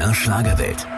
MDR Schlagerwelt.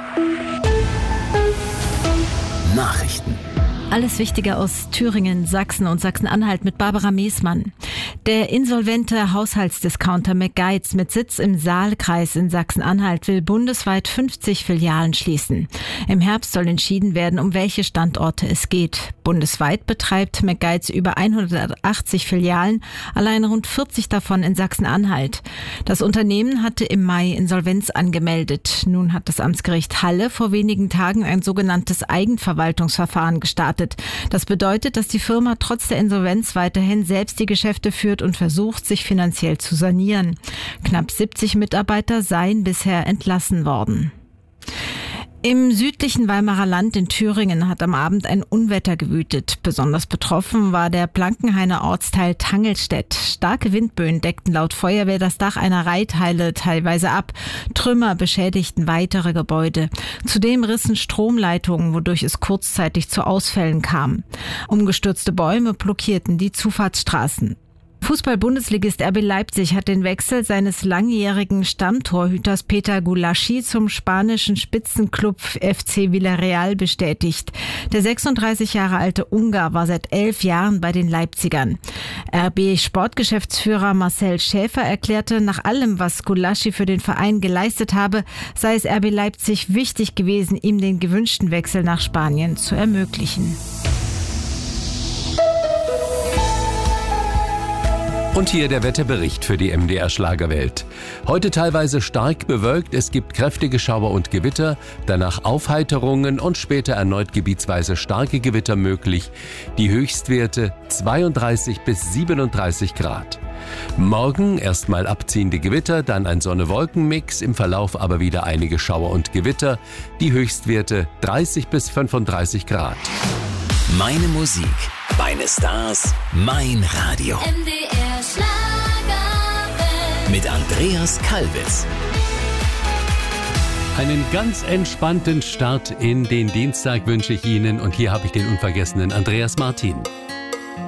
Nachrichten. Alles Wichtige aus Thüringen, Sachsen und Sachsen-Anhalt mit Barbara Meesmann. Der insolvente Haushaltsdiscounter McGeitz mit Sitz im Saalkreis in Sachsen-Anhalt will bundesweit 50 Filialen schließen. Im Herbst soll entschieden werden, um welche Standorte es geht. Bundesweit betreibt McGeitz über 180 Filialen, allein rund 40 davon in Sachsen-Anhalt. Das Unternehmen hatte im Mai Insolvenz angemeldet. Nun hat das Amtsgericht Halle vor wenigen Tagen ein sogenanntes Eigenverwaltungsverfahren gestartet. Das bedeutet, dass die Firma trotz der Insolvenz weiterhin selbst die Geschäfte führt und versucht, sich finanziell zu sanieren. Knapp 70 Mitarbeiter seien bisher entlassen worden. Im südlichen Weimarer Land in Thüringen hat am Abend ein Unwetter gewütet. Besonders betroffen war der Blankenhainer Ortsteil Tangelstedt. Starke Windböen deckten laut Feuerwehr das Dach einer Reithalle teilweise ab. Trümmer beschädigten weitere Gebäude. Zudem rissen Stromleitungen, wodurch es kurzzeitig zu Ausfällen kam. Umgestürzte Bäume blockierten die Zufahrtsstraßen. Fußball-Bundesligist RB Leipzig hat den Wechsel seines langjährigen Stammtorhüters Peter Gulaschi zum spanischen Spitzenklub FC Villarreal bestätigt. Der 36 Jahre alte Ungar war seit 11 Jahren bei den Leipzigern. RB-Sportgeschäftsführer Marcel Schäfer erklärte, nach allem, was Gulaschi für den Verein geleistet habe, sei es RB Leipzig wichtig gewesen, ihm den gewünschten Wechsel nach Spanien zu ermöglichen. Und hier der Wetterbericht für die MDR Schlagerwelt. Heute teilweise stark bewölkt, es gibt kräftige Schauer und Gewitter, danach Aufheiterungen und später erneut gebietsweise starke Gewitter möglich. Die Höchstwerte 32 bis 37 Grad. Morgen erstmal abziehende Gewitter, dann ein Sonne-Wolken-Mix, im Verlauf aber wieder einige Schauer und Gewitter. Die Höchstwerte 30 bis 35 Grad. Meine Musik, meine Stars, mein Radio. MDR Schlagerwelt. Mit Andreas Kalbitz. Einen ganz entspannten Start in den Dienstag wünsche ich Ihnen und hier habe ich den unvergessenen Andreas Martin.